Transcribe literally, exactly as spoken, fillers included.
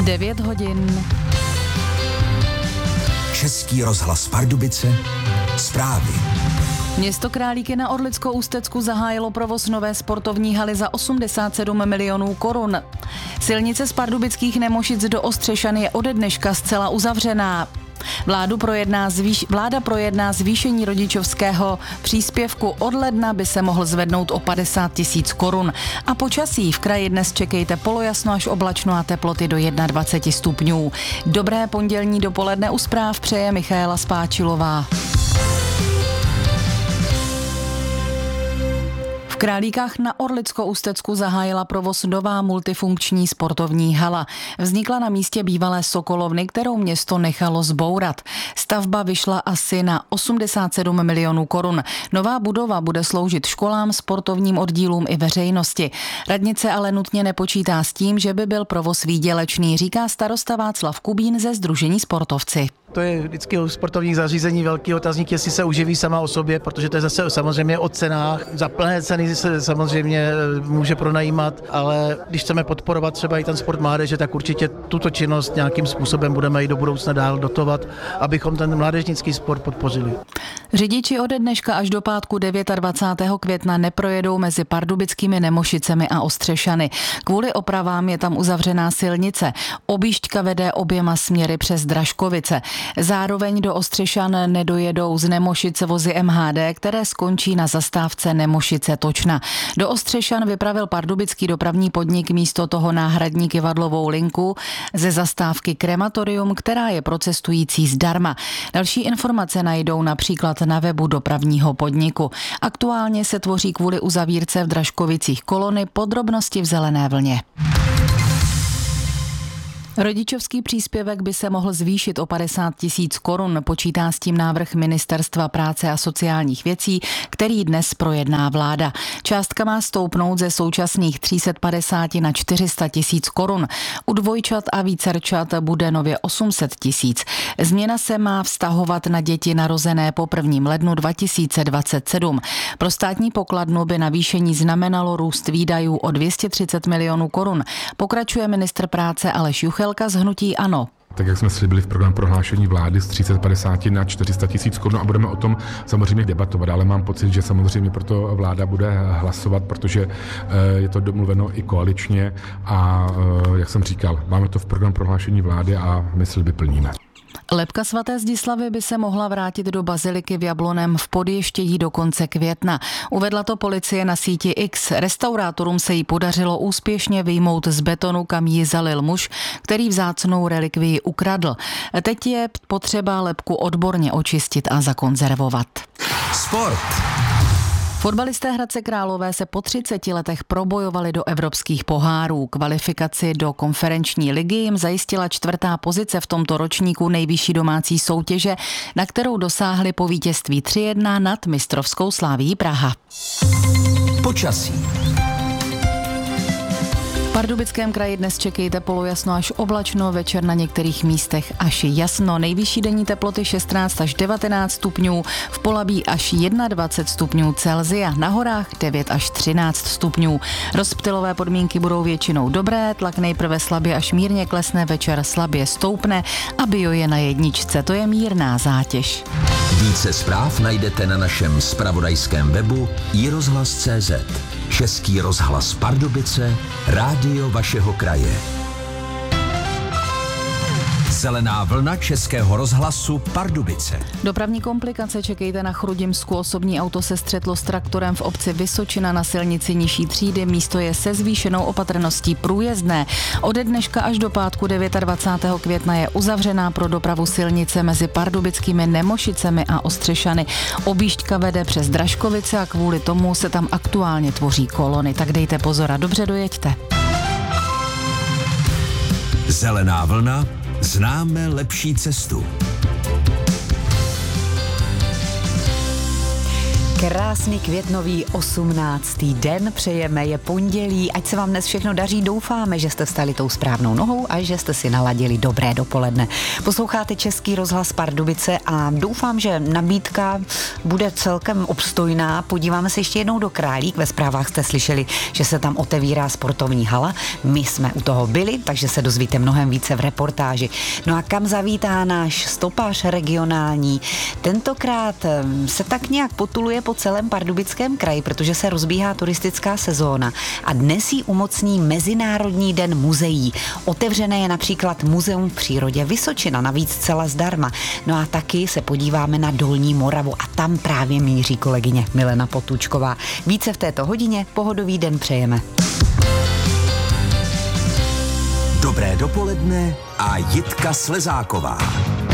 devět hodin. Český rozhlas Pardubice, zprávy. Město Králíky na Orlicko-Ústecku zahájilo provoz nové sportovní haly za osmdesát sedm milionů korun. Silnice z pardubických Nemošic do Ostřešan je ode dneška zcela uzavřená. Vládu projedná zvýš, vláda projedná zvýšení rodičovského příspěvku. Od ledna by se mohl zvednout o padesát tisíc korun. A počasí v kraji dnes čekejte polojasno až oblačno a teploty do dvacet jedna stupňů. Dobré pondělní dopoledne u zpráv přeje Michaela Spáčilová. V Králíkách na Orlicko-Ústecku zahájila provoz nová multifunkční sportovní hala. Vznikla na místě bývalé sokolovny, kterou město nechalo zbourat. Stavba vyšla asi na osmdesát sedm milionů korun. Nová budova bude sloužit školám, sportovním oddílům i veřejnosti. Radnice ale nutně nepočítá s tím, že by byl provoz výdělečný, říká starosta Václav Kubín ze Sdružení Sportovci. To je vždycky u sportovních zařízení velký otazník, jestli se uživí sama o sobě, protože to je zase samozřejmě o cenách. Za plné ceny se samozřejmě může pronajímat, ale když chceme podporovat třeba i ten sport mládeže, tak určitě tuto činnost nějakým způsobem budeme i do budoucna dál dotovat, abychom ten mládežnický sport podpořili. Řidiči ode dneška až do pátku dvacátého devátého května neprojedou mezi pardubickými Nemošicemi a Ostřešany. Kvůli opravám je tam uzavřená silnice. Objížďka vede oběma směry přes Dražkovice. Zároveň do Ostřešan nedojedou z Nemošice vozy M H D, které skončí na zastávce Nemošice Točna. Do Ostřešan vypravil pardubický dopravní podnik místo toho náhradní kyvadlovou linku ze zastávky Krematorium, která je pro cestující zdarma. Další informace najdou například na webu dopravního podniku. Aktuálně se tvoří kvůli uzavírce v Dražkovicích kolony, podrobnosti v Zelené vlně. Rodičovský příspěvek by se mohl zvýšit o padesát tisíc korun, počítá s tím návrh Ministerstva práce a sociálních věcí, který dnes projedná vláda. Částka má stoupnout ze současných tři sta padesát na čtyři sta tisíc korun. U dvojčat a vícerčat bude nově osm set tisíc. Změna se má vztahovat na děti narozené po prvním lednu dva tisíce dvacet sedm. Pro státní pokladnu by navýšení znamenalo růst výdajů o dvě stě třicet milionů korun. Pokračuje ministr práce Aleš Juchelka z hnutí ANO. Tak jak jsme slibili v programu prohlášení vlády z tři sta padesát na čtyři sta tisíc korun a budeme o tom samozřejmě debatovat, ale mám pocit, že samozřejmě proto vláda bude hlasovat, protože je to domluveno i koaličně a jak jsem říkal, máme to v programu prohlášení vlády a my sliby plníme. Lebka svaté Zdislavy by se mohla vrátit do baziliky v Jabloném v Podještědí do konce května. Uvedla to policie na síti X. Restaurátorům se jí podařilo úspěšně vyjmout z betonu, kam ji zalil muž, který vzácnou relikvii ukradl. Teď je potřeba lebku odborně očistit a zakonzervovat. Sport. Fotbalisté Hradce Králové se po třiceti letech probojovali do evropských pohárů. Kvalifikaci do konferenční ligy jim zajistila čtvrtá pozice v tomto ročníku nejvyšší domácí soutěže, na kterou dosáhli po vítězství tři jedna nad mistrovskou Slavií Praha. Počasí. V Pardubickém kraji dnes čekejte polojasno až oblačno, večer na některých místech až jasno. Nejvyšší denní teploty šestnáct až devatenáct stupňů, v Polabí až dvacet jedna stupňů Celsia, na horách devět až třináct stupňů. Rozptylové podmínky budou většinou dobré, tlak nejprve slabě až mírně klesne, večer slabě stoupne a bio je na jedničce, to je mírná zátěž. Více zpráv najdete na našem zpravodajském webu i rozhlas tečka cé zet. Český rozhlas Pardubice, rádio vašeho kraje. Zelená vlna Českého rozhlasu Pardubice. Dopravní komplikace čekejte na Chrudimsku. Osobní auto se střetlo s traktorem v obci Vysočina na silnici nižší třídy. Místo je se zvýšenou opatrností průjezdné. Ode dneška až do pátku dvacátého devátého května je uzavřená pro dopravu silnice mezi pardubickými Nemošicemi a Ostřešany. Objížďka vede přes Dražkovice a kvůli tomu se tam aktuálně tvoří kolony. Tak dejte pozor a dobře dojeďte. Zelená vlna. Známe lepší cestu. Krásný květnový osmnáctý den přejeme, je pondělí, ať se vám dnes všechno daří, doufáme, že jste vstali tou správnou nohou a že jste si naladili dobré dopoledne. Posloucháte Český rozhlas Pardubice a doufám, že nabídka bude celkem obstojná. Podíváme se ještě jednou do Králík, ve zprávách jste slyšeli, že se tam otevírá sportovní hala, my jsme u toho byli, takže se dozvíte mnohem více v reportáži. No a kam zavítá náš stopář regionální? Tentokrát se tak nějak potuluje po celém Pardubickém kraji, protože se rozbíhá turistická sezóna a dnes jí umocní Mezinárodní den muzeí. Otevřené je například Muzeum v přírodě Vysočina, navíc zcela zdarma. No a taky se podíváme na Dolní Moravu a tam právě míří kolegyně Milena Potůčková. Více v této hodině, pohodový den přejeme. Dobré dopoledne a Jitka Slezáková.